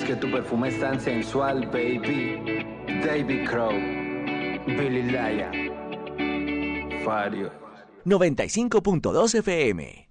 que tu perfume es tan sensual, baby. David Crow, Billy Laya, Fario. 95.2 FM.